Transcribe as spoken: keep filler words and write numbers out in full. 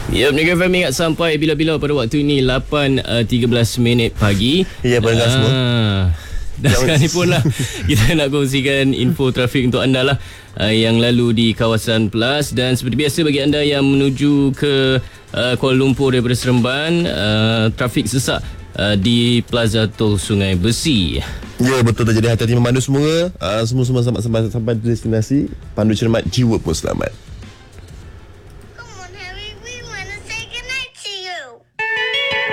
Ya, Mega F M ingat sampai bila-bila pada waktu ini lapan tiga belas minit pagi. Ya, pendengar uh, semua. Dan sekarang ni pun lah kita nak kongsikan info trafik untuk anda lah uh, yang lalu di kawasan Plus. Dan seperti biasa bagi anda yang menuju ke uh, Kuala Lumpur daripada Seremban, uh, trafik sesak uh, di Plaza Tol Sungai Besi. Ya, betul. Jadi hati-hati memandu semua. uh, Semua-semua sampai, sampai, sampai destinasi. Pandu cermat, jiwa pun selamat.